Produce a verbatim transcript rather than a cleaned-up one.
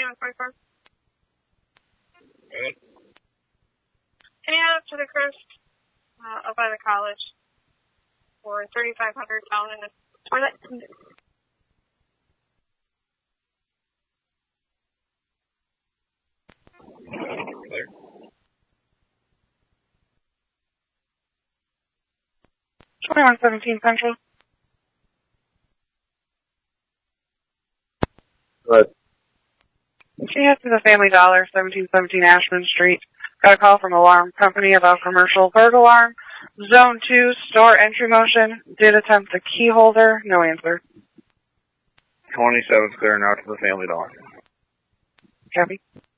twenty-one twenty-four. Can you add up to the crest uh, up by the college for thirty-five hundred down in the toilet? Clear. twenty-one seventeen Central. Good. Can you head to the Family Dollar, seventeen seventeen Ashman Street? Got a call from Alarm Company about commercial burglar alarm. Zone two, store entry motion. Did attempt the key holder. No answer. twenty-seven's clear now to the Family Dollar. Copy.